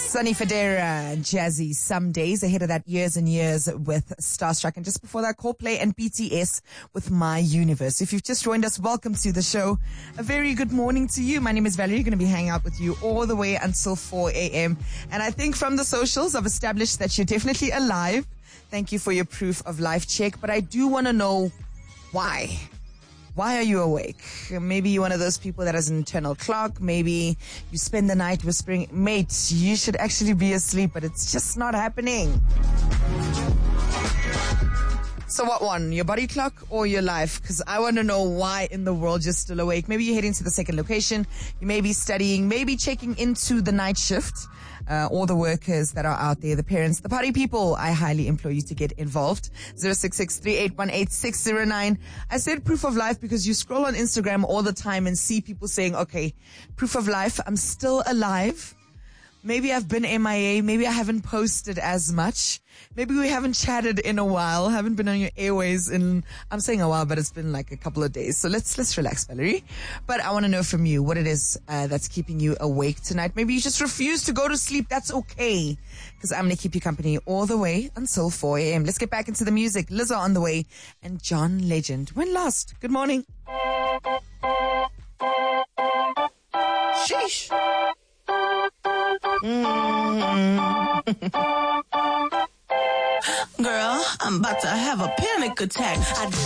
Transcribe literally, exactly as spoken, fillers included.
Sonny Fodera, Jazzy, Some Days. Ahead of that, Years and Years with Starstruck. And just before that, Coldplay and B T S with My Universe. If you've just joined us, welcome to the show. A very good morning to you. My name is Valerie. Going to be hanging out with you all the way until four a.m. And I think from the socials, I've established that you're definitely alive. Thank you for your proof of life check. But I do want to know why. Why are you awake? Maybe you're one of those people that has an internal clock. Maybe you spend the night whispering, mate, you should actually be asleep, but it's just not happening. So what one, your body clock or your life? Because I want to know why in the world you're still awake. Maybe you're heading to the second location. You may be studying, maybe checking into the night shift. Uh, all the workers that are out there, the parents, the party people, I highly implore you to get involved. zero six six, three eight one, eight six zero nine. I said proof of life because you scroll on Instagram all the time and see people saying, okay, proof of life, I'm still alive. Maybe I've been M I A. Maybe I haven't posted as much. Maybe we haven't chatted in a while. Haven't been on your airways in, I'm saying a while, but it's been like a couple of days. So let's, let's relax, Valerie. But I want to know from you what it is uh, that's keeping you awake tonight. Maybe you just refuse to go to sleep. That's okay. Because I'm going to keep you company all the way until four a.m. Let's get back into the music. Lizzo on the way and John Legend. When last? Good morning. Sheesh. Mm. Girl, I'm about to have a panic attack. I